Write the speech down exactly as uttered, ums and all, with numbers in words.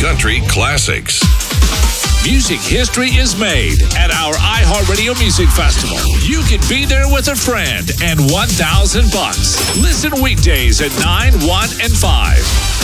country classics. Music history is made at our iHeartRadio Music Festival. You can be there with a friend and one thousand bucks. Listen weekdays at nine, one, and five.